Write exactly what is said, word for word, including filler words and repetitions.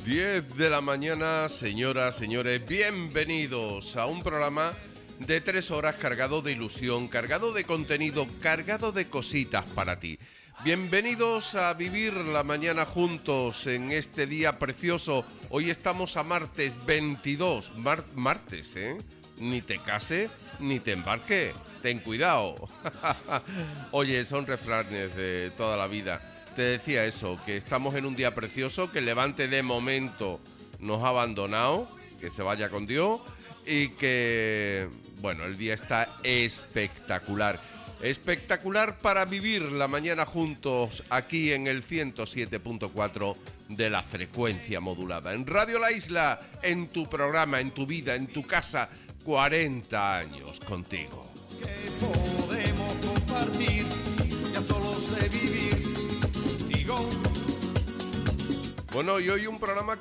diez de la mañana, señoras, señores, bienvenidos a un programa de tres horas cargado de ilusión, cargado de contenido, cargado de cositas para ti. Bienvenidos a vivir la mañana juntos en este día precioso. Hoy estamos a martes veintidós, mar- martes, ¿eh? Ni te case, ni te embarque, ten cuidado. Oye, son refranes de toda la vida. Te decía eso, que estamos en un día precioso, que el Levante de momento nos ha abandonado, que se vaya con Dios y que, bueno, el día está espectacular. Espectacular para vivir la mañana juntos aquí en el ciento siete punto cuatro de la frecuencia modulada. En Radio La Isla, en tu programa, en tu vida, en tu casa, cuarenta años contigo. Que podemos compartir, ya solo sé vivir contigo. Bueno, y hoy un programa